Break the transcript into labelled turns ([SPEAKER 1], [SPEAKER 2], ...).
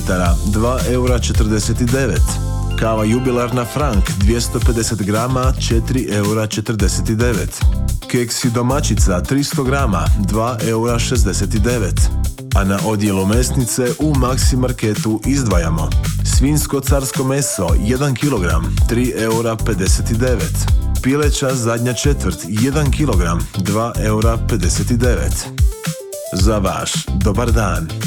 [SPEAKER 1] ml 2,49 €. Kava jubilarna Frank 250 grama 4,49 €. Keksi domaćica 300 grama 2,69 €. A na odjelu mesnice u Maxi Marketu izdvajamo svinjsko carsko meso 1 kg 3,59 €. Pileća zadnja četvrt 1 kg 2,59 €. Za vaš dobar dan.